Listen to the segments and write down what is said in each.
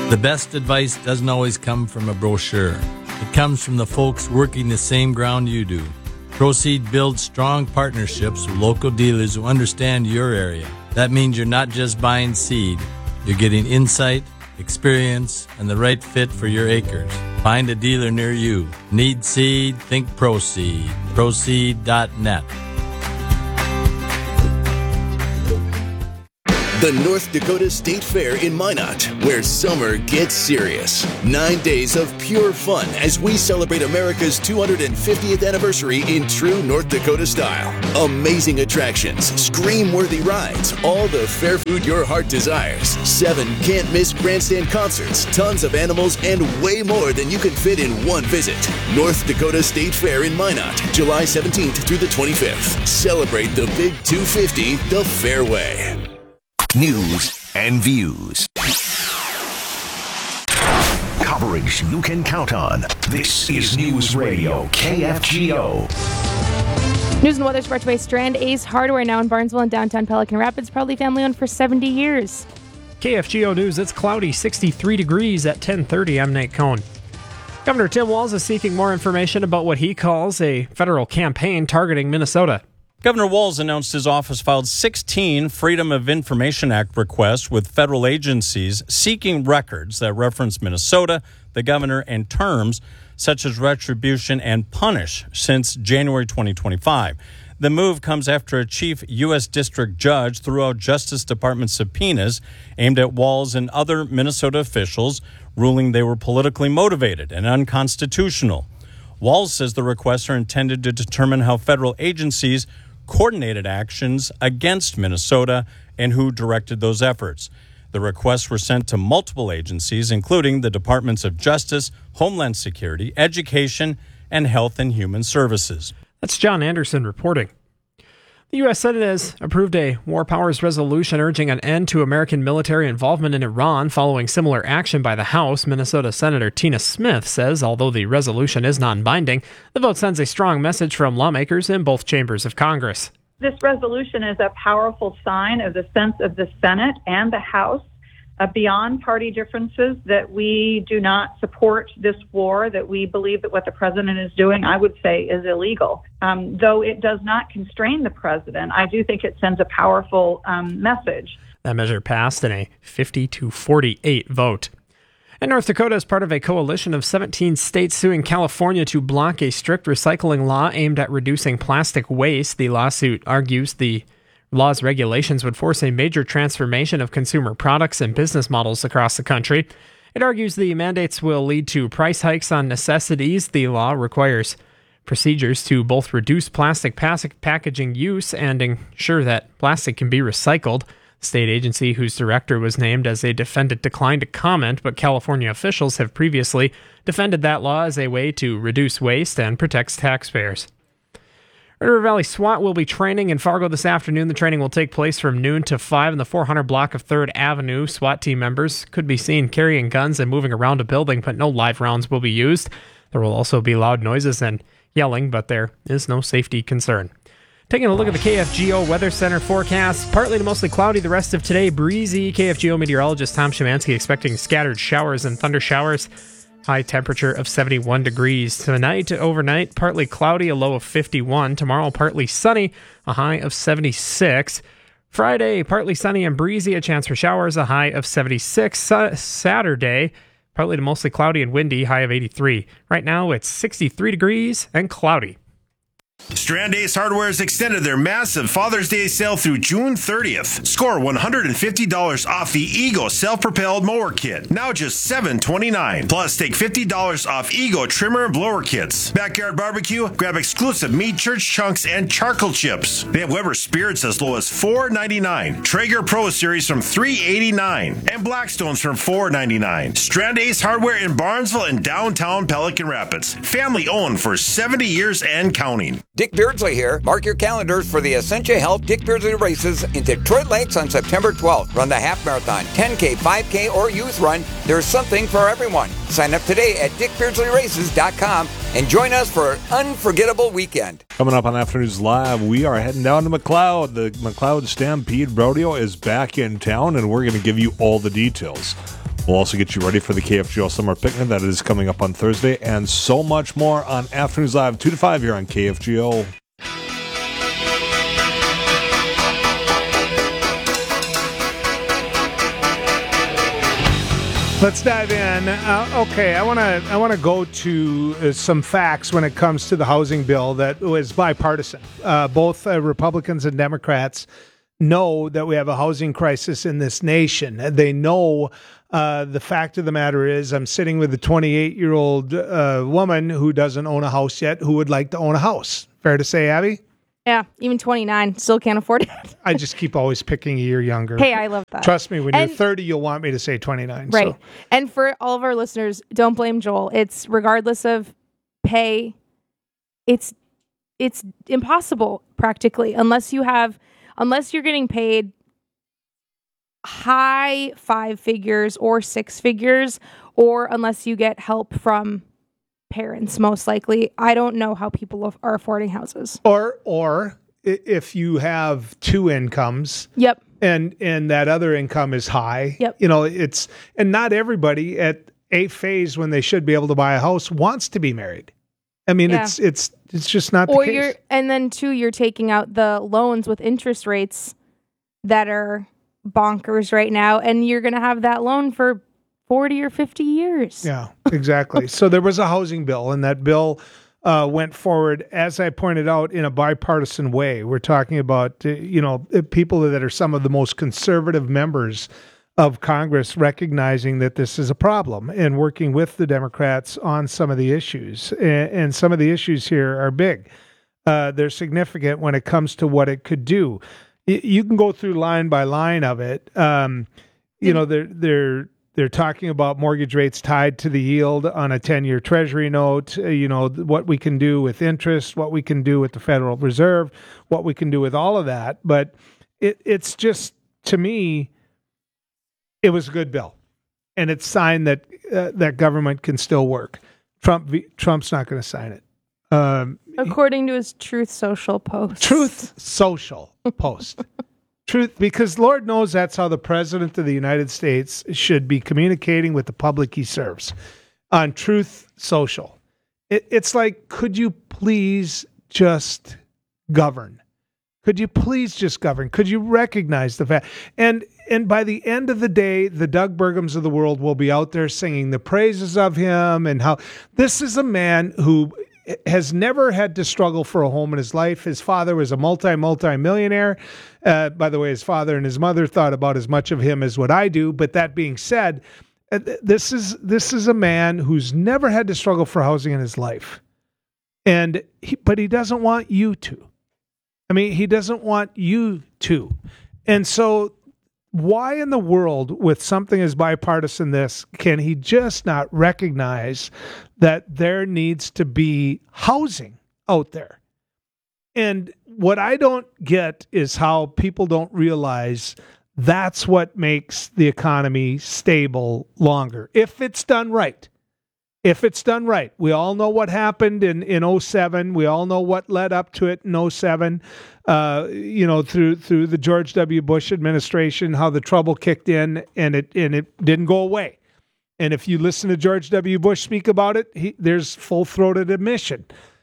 The best advice doesn't always come from a brochure. It comes from the folks working the same ground you do. Proseed builds strong partnerships with local dealers who understand your area. That means you're not just buying seed, you're getting insight, experience, and the right fit for your acres. Find a dealer near you. Need seed? Think Proseed. Proseed.net. The North Dakota State Fair in Minot, where summer gets serious. 9 days of pure fun as we celebrate America's 250th anniversary in true North Dakota style. Amazing attractions, scream-worthy rides, all the fair food your heart desires. 7 can't-miss grandstand concerts, tons of animals, and way more than you can fit in one visit. North Dakota State Fair in Minot, July 17th through the 25th. Celebrate the Big 250 the fair way. News and views. Coverage you can count on. This is News Radio KFGO. News and weather brought to you by Strand Ace Hardware, now in Barnesville and downtown Pelican Rapids, proudly family owned for 70 years. KFGO News, it's cloudy, 63 degrees at 10:30. I'm Nate Cohn. Governor Tim Walz is seeking more information about what he calls a federal campaign targeting Minnesota. Governor Walz announced his office filed 16 Freedom of Information Act requests with federal agencies seeking records that reference Minnesota, the governor, and terms such as retribution and punish since January 2025. The move comes after a chief U.S. district judge threw out Justice Department subpoenas aimed at Walz and other Minnesota officials, ruling they were politically motivated and unconstitutional. Walz says the requests are intended to determine how federal agencies coordinated actions against Minnesota and who directed those efforts. The requests were sent to multiple agencies, including the Departments of Justice, Homeland Security, Education, and Health and Human Services. That's John Anderson reporting. The U.S. Senate has approved a War Powers resolution urging an end to American military involvement in Iran following similar action by the House. Minnesota Senator Tina Smith says although the resolution is non-binding, the vote sends a strong message from lawmakers in both chambers of Congress. This resolution is a powerful sign of the sense of the Senate and the House beyond party differences, that we do not support this war, that we believe that what the president is doing, I would say, is illegal. Though it does not constrain the president, I do think it sends a powerful message. That measure passed in a 50-48 vote. And North Dakota is part of a coalition of 17 states suing California to block a strict recycling law aimed at reducing plastic waste. The lawsuit argues the law's regulations would force a major transformation of consumer products and business models across the country. It argues the mandates will lead to price hikes on necessities. The law requires procedures to both reduce plastic packaging use and ensure that plastic can be recycled. The state agency, whose director was named as a defendant, declined to comment, but California officials have previously defended that law as a way to reduce waste and protect taxpayers. River Valley SWAT will be training in Fargo this afternoon. The training will take place from noon to 5 in the 400 block of 3rd Avenue. SWAT team members could be seen carrying guns and moving around a building, but no live rounds will be used. There will also be loud noises and yelling, but there is no safety concern. Taking a look at the KFGO Weather Center forecast, partly to mostly cloudy the rest of today, breezy. KFGO meteorologist Tom Szymanski expecting scattered showers and thunder showers. High temperature of 71 degrees. Tonight, overnight, partly cloudy, a low of 51. Tomorrow, partly sunny, a high of 76. Friday, partly sunny and breezy, a chance for showers, a high of 76. Saturday, partly to mostly cloudy and windy, high of 83. Right now, it's 63 degrees and cloudy. Strand Ace Hardware has extended their massive Father's Day sale through June 30th. Score $150 off the Ego self-propelled mower kit, now just $729. Plus, take $50 off Ego trimmer and blower kits. Backyard barbecue, grab exclusive meat church chunks and charcoal chips. They have Weber Spirits as low as $4.99. Traeger Pro Series from $3.89. And Blackstones from $4.99. Strand Ace Hardware in Barnesville and downtown Pelican Rapids. Family owned for 70 years and counting. Dick Beardsley here. Mark your calendars for the Essentia Health Dick Beardsley races in Detroit Lakes on September 12th. Run the half marathon, 10K, 5K, or youth run. There's something for everyone. Sign up today at dickbeardsleyraces.com and join us for an unforgettable weekend. Coming up on Afternoons Live, we are heading down to McLeod. The McLeod Stampede Rodeo is back in town, and we're going to give you all the details. We'll also get you ready for the KFGO Summer Picnic that is coming up on Thursday, and so much more on Afternoons Live 2 to 5 here on KFGO. Let's dive in. Okay, I want to go to some facts when it comes to the housing bill that was bipartisan. Both Republicans and Democrats know that we have a housing crisis in this nation. They know the fact of the matter is I'm sitting with a 28-year-old woman who doesn't own a house yet, who would like to own a house. Fair to say, Abby? Yeah, even 29, still can't afford it. I just keep always picking a year younger. Hey, I love that. Trust me, when you're 30, you'll want me to say 29. Right. So. And for all of our listeners, don't blame Joel. It's regardless of pay, it's impossible practically unless you're getting paid high 5 figures or 6 figures, or unless you get help from parents, most likely. I don't know how people are affording houses. Or if you have 2 incomes. Yep. And that other income is high. Yep. And not everybody at a phase when they should be able to buy a house wants to be married. I mean, yeah. it's just not the case. And then too, you're taking out the loans with interest rates that are bonkers right now, and you're going to have that loan for 40 or 50 years. Yeah, exactly. So there was a housing bill, and that bill went forward, as I pointed out, in a bipartisan way. We're talking about, people that are some of the most conservative members of Congress recognizing that this is a problem and working with the Democrats on some of the issues. And some of the issues here are big. They're significant when it comes to what it could do. You can go through line by line of it. They're talking about mortgage rates tied to the yield on a 10-year Treasury note, what we can do with interest, what we can do with the Federal Reserve, what we can do with all of that. But it's just, to me, it was a good bill. And it's a sign that that government can still work. Trump's not going to sign it. According to his Truth Social post. Truth Social post. Truth, because Lord knows that's how the President of the United States should be communicating with the public he serves, on Truth Social. It's like, could you please just govern? Could you please just govern? Could you recognize the fact? And by the end of the day, the Doug Burgums of the world will be out there singing the praises of him, and how this is a man who has never had to struggle for a home in his life. His father was a multi-millionaire. By the way, his father and his mother thought about as much of him as what I do. But that being said, this is a man who's never had to struggle for housing in his life. But he doesn't want you to. I mean, he doesn't want you to. And so why in the world, with something as bipartisan this, can he just not recognize that there needs to be housing out there? And what I don't get is how people don't realize that's what makes the economy stable longer, if it's done right. If it's done right. We all know what happened in 07. We all know what led up to it in 07. Through the George W. Bush administration, how the trouble kicked in and it didn't go away. And if you listen to George W. Bush speak about it, there's full-throated admission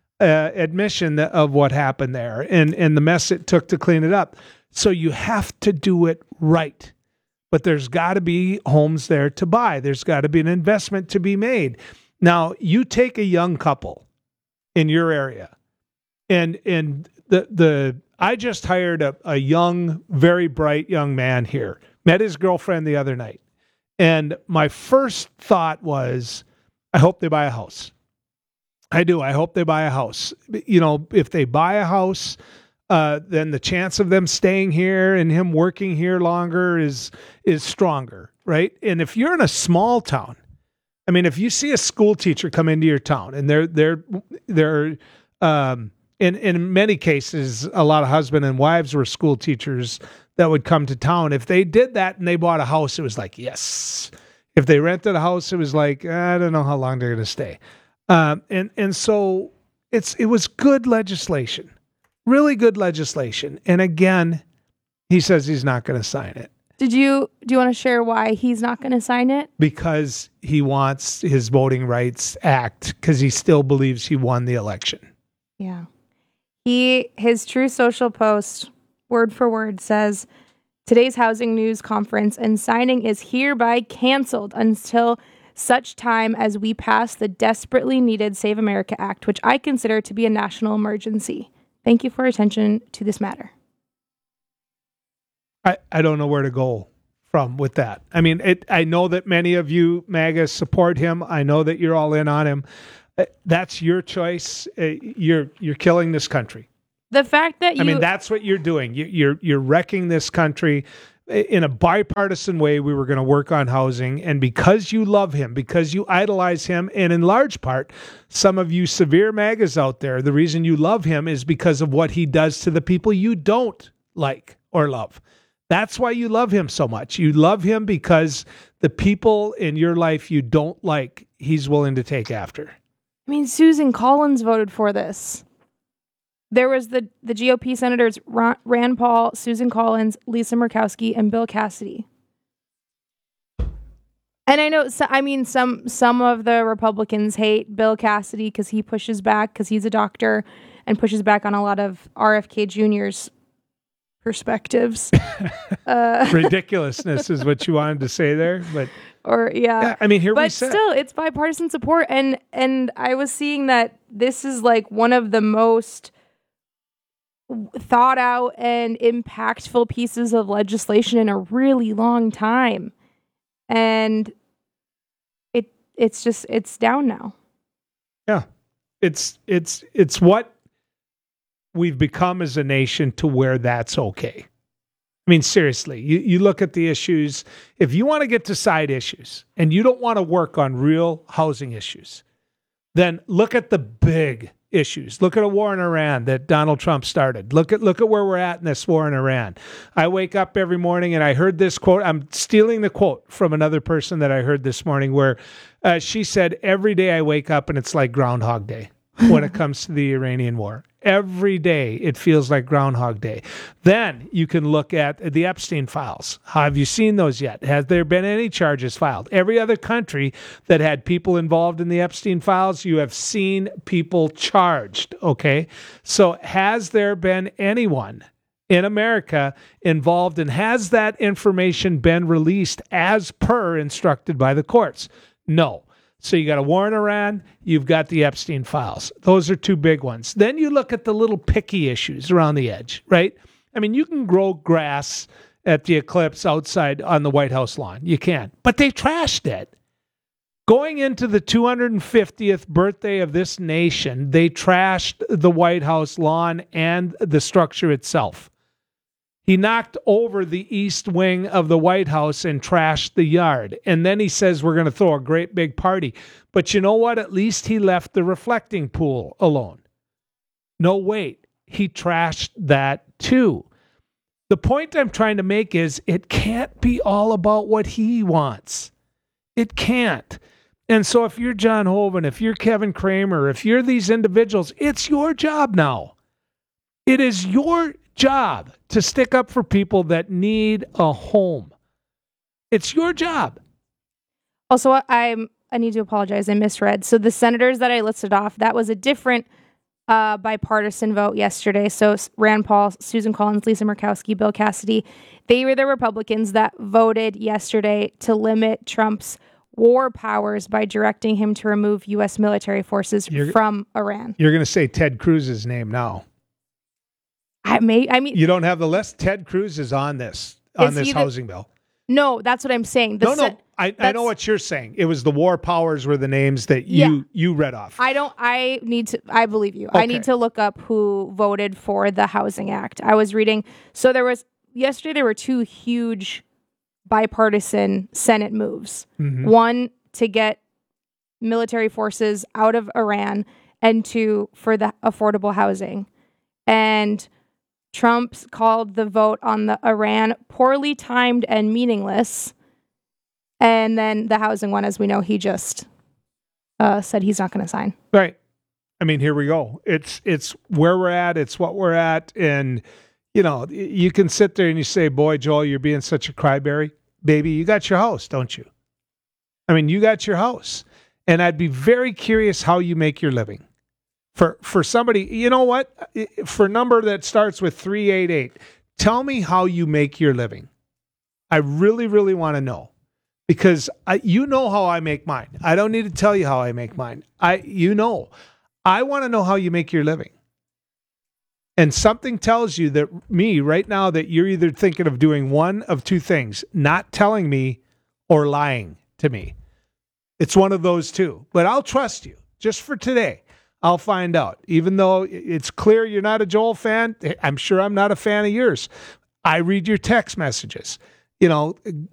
of what happened there and the mess it took to clean it up. So you have to do it right. But there's got to be homes there to buy. There's got to be an investment to be made. Now, you take a young couple in your area, and I just hired a young, very bright young man here. Met his girlfriend the other night. And my first thought was, I hope they buy a house. I do. I hope they buy a house. If they buy a house, then the chance of them staying here and him working here longer is stronger, right? And if you're in a small town, I mean, if you see a school teacher come into your town, and they're in many cases, a lot of husband and wives were school teachers that would come to town. If they did that and they bought a house, it was like, yes. If they rented a house, it was like, I don't know how long they're going to stay. And so it was good legislation. Really good legislation. And again, he says he's not going to sign it. Do you want to share why he's not going to sign it? Because he wants his Voting Rights Act, because he still believes he won the election. Yeah. His True Social post, word for word, says, today's housing news conference and signing is hereby canceled until such time as we pass the desperately needed Save America Act, which I consider to be a national emergency. Thank you for attention to this matter. I don't know where to go from with that. I mean, I know that many of you MAGA support him. I know that you're all in on him. That's your choice. You're killing this country. The fact that that's what you're doing. You're wrecking this country. In a bipartisan way, we were going to work on housing. And because you love him, because you idolize him, and in large part, some of you severe MAGAs out there, the reason you love him is because of what he does to the people you don't like or love. That's why you love him so much. You love him because the people in your life you don't like, he's willing to take after. I mean, Susan Collins voted for this. There was the GOP senators Rand Paul, Susan Collins, Lisa Murkowski, and Bill Cassidy. And I know, some of the Republicans hate Bill Cassidy because he pushes back, because he's a doctor, and pushes back on a lot of RFK Jr.'s perspectives. Ridiculousness is what you wanted to say there, but... Yeah, I mean, but still, it's bipartisan support, and I was seeing that this is like one of the most thought out and impactful pieces of legislation in a really long time, and it's down now. Yeah, it's what we've become as a nation to where that's okay. I mean, seriously, you look at the issues. If you want to get to side issues and you don't want to work on real housing issues, then look at the big issues. Look at a war in Iran that Donald Trump started. Look at where we're at in this war in Iran. I wake up every morning and I heard this quote. I'm stealing the quote from another person that I heard this morning where she said, every day I wake up and it's like Groundhog Day when it comes to the Iranian war. Every day it feels like Groundhog Day. Then you can look at the Epstein files. Have you seen those yet? Has there been any charges filed? Every other country that had people involved in the Epstein files, you have seen people charged, okay? So has there been anyone in America involved, and has that information been released as per instructed by the courts? No. So you got a war in Iran, you've got the Epstein files. Those are two big ones. Then you look at the little picky issues around the edge, right? I mean, you can grow grass at the Eclipse outside on the White House lawn. You can. But they trashed it. Going into the 250th birthday of this nation, they trashed the White House lawn and the structure itself. He knocked over the east wing of the White House and trashed the yard. And then he says, we're going to throw a great big party. But you know what? At least he left the reflecting pool alone. No, wait. He trashed that too. The point I'm trying to make is it can't be all about what he wants. It can't. And so if you're John Hoeven, if you're Kevin Kramer, if you're these individuals, it's your job now. It is your job to stick up for people that need a home. It's your job. Also, I need to apologize. I misread. So the senators that I listed off, that was a different bipartisan vote yesterday. So Rand Paul, Susan Collins, Lisa Murkowski, Bill Cassidy, they were the Republicans that voted yesterday to limit Trump's war powers by directing him to remove U.S. military forces from Iran. You're going to say Ted Cruz's name now. I mean, you don't have the list. Ted Cruz is on this housing bill. No, that's what I'm saying. I know what you're saying. It was the war powers were the names that you read off. I believe you. Okay. I need to look up who voted for the Housing Act. I was reading. So yesterday there were two huge bipartisan Senate moves. Mm-hmm. One to get military forces out of Iran, and two for the affordable housing. And Trump called the vote on the Iran poorly timed and meaningless. And then the housing one, as we know, he just said he's not going to sign. Right. I mean, here we go. It's where we're at. It's what we're at. And, you can sit there and you say, boy, Joel, you're being such a crybaby. Baby, you got your house, don't you? I mean, you got your house. And I'd be very curious how you make your living. For somebody, you know what? For a number that starts with 388, tell me how you make your living. I really, really want to know. Because you know how I make mine. I don't need to tell you how I make mine. I want to know how you make your living. And something tells you that right now that you're either thinking of doing one of two things, not telling me or lying to me. It's one of those two. But I'll trust you. Just for today, I'll find out. Even though it's clear you're not a Joel fan, I'm sure I'm not a fan of yours. I read your text messages.